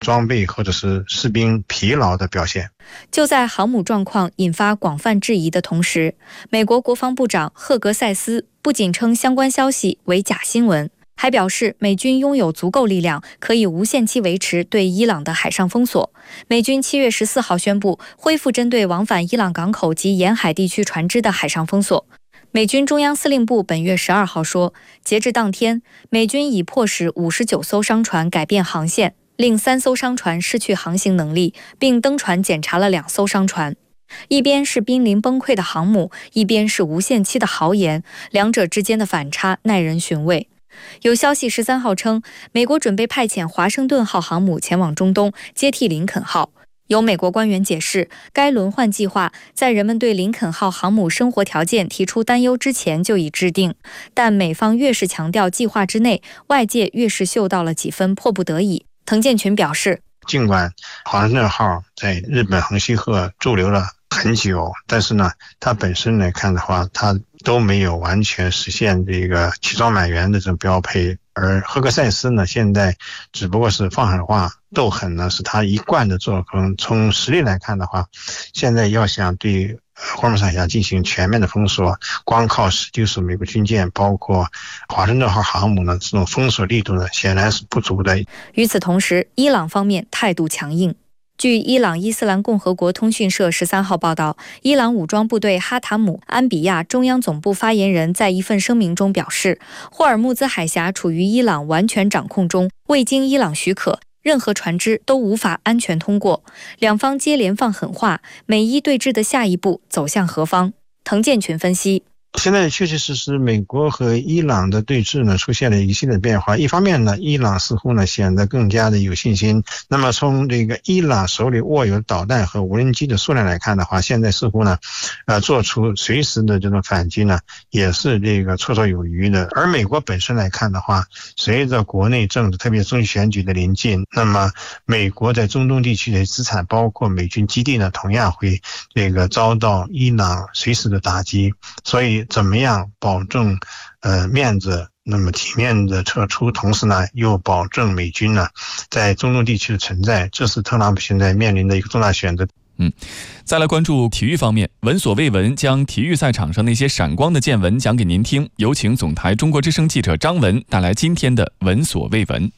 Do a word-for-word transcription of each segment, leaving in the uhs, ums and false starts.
装备或者是士兵疲劳的表现。 就在航母状况引发广泛质疑的同时，美国国防部长赫格塞斯不仅称相关消息为假新闻，还表示美军拥有足够力量，可以无限期维持对伊朗的海上封锁。美军七月十四号宣布恢复针对往返伊朗港口及沿海地区船只的海上封锁。美军中央司令部本月十二号说，截至当天，美军已迫使五十九艘商船改变航线，令三艘商船失去航行能力，并登船检查了两艘商船。一边是濒临崩溃的航母，一边是无限期的豪言，两者之间的反差耐人寻味。有消息十三号称，美国准备派遣华盛顿号航母前往中东，接替林肯号。有美国官员解释，该轮换计划在人们对林肯号航母生活条件提出担忧之前就已制定，但美方越是强调计划之内，外界越是嗅到了几分迫不得已。滕建群表示， 尽管华盛顿号在日本横须贺驻留了很久，但是呢，它本身来看的话，它都没有完全实现这个齐装满员的这种标配。而赫格塞斯呢，现在只不过是放狠话，斗狠呢是他一贯的作风。从实力来看的话，现在要想对霍尔木兹海峡进行全面的封锁，光靠十九艘美国军舰，包括华盛顿号航母呢，这种封锁力度呢，显然是不足的。 与此同时，伊朗方面态度强硬。据伊朗伊斯兰共和国通讯社十三号报道，伊朗武装部队哈塔姆安比亚中央总部发言人在一份声明中表示，霍尔木兹海峡处于伊朗完全掌控中，未经伊朗许可，任何船只都无法安全通过。两方接连放狠话，美伊对峙的下一步走向何方？滕建群分析， 现在确确实实美国和伊朗的对峙呢出现了一系列变化。一方面呢，伊朗似乎呢显得更加的有信心。那么从这个伊朗手里握有导弹和无人机的数量来看的话，现在似乎呢呃做出随时的这种反击呢也是这个绰绰有余的。而美国本身来看的话，随着国内政治特别中期选举的临近，那么美国在中东地区的资产包括美军基地呢同样会这个遭到伊朗随时的打击。所以怎么样保证呃面子，那么体面的撤出，同时呢又保证美军呢在中东地区的存在，这是特朗普现在面临的一个重大选择。 嗯，再来关注体育方面，闻所未闻将体育赛场上那些闪光的见闻讲给您听。有请总台中国之声记者张文带来今天的闻所未闻。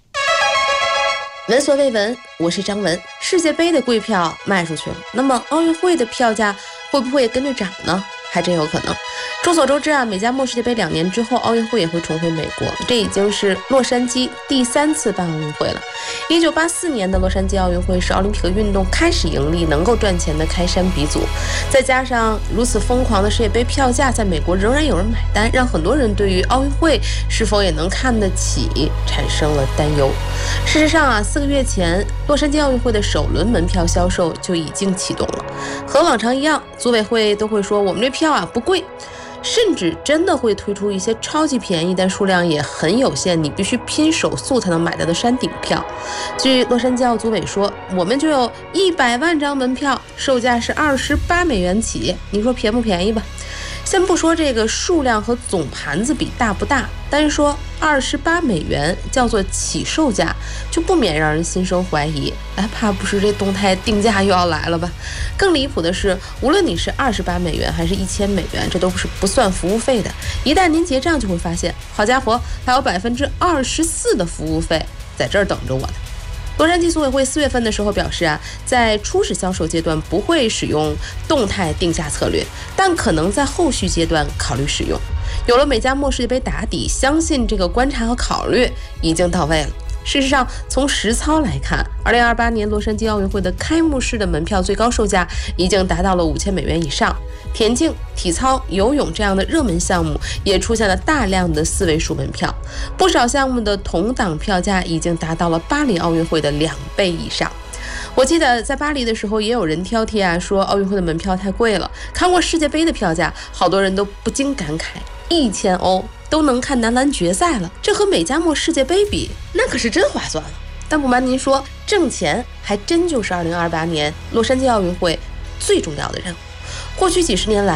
闻所未闻，我是张文。世界杯的贵票卖出去了，那么奥运会的票价会不会也跟着涨呢？还真有可能。众所周知啊，美加墨世界杯两年之后，奥运会也会重回美国，这已经是洛杉矶第三次办奥运会了。一九八四年的洛杉矶奥运会是奥林匹克运动开始盈利、能够赚钱的开山鼻祖，再加上如此疯狂的世界杯票价，在美国仍然有人买单，让很多人对于奥运会是否也能看得起产生了担忧。事实上啊，四个月前，洛杉矶奥运会的首轮门票销售就已经启动了。和往常一样，组委会都会说我们这票啊不贵，甚至真的会推出一些超级便宜但数量也很有限，你必须拼手速才能买到的山顶票。据洛杉矶奥组委说，我们就有一百万张门票，售价是二十八美元起，你说便不便宜吧？先不说这个数量和总盘子比大不大，单说二十八美元叫做起售价，就不免让人心生怀疑，哎，怕不是这动态定价又要来了吧？更离谱的是，无论你是二十八美元还是一千美元，这都是不算服务费的。一旦您结账，就会发现，好家伙，还有百分之二十四的服务费在这儿等着我呢。洛杉矶组委会四月份的时候表示啊，在初始销售阶段不会使用动态定价策略，但可能在后续阶段考虑使用。有了美加墨世界杯打底，相信这个观察和考虑已经到位了。事实上，从实操来看，二零二八年洛杉矶奥运会的开幕式的门票最高售价已经达到了五千美元以上。田径、体操、游泳这样的热门项目也出现了大量的四位数门票，不少项目的同档票价已经达到了巴黎奥运会的两倍以上。我记得在巴黎的时候，也有人挑剔啊，说奥运会的门票太贵了。看过世界杯的票价，好多人都不禁感慨，一千欧都能看男篮决赛了，这和美加墨世界杯比，那可是真划算了。但不瞒您说，挣钱还真就是二零二八年洛杉矶奥运会最重要的任务。过去几十年来，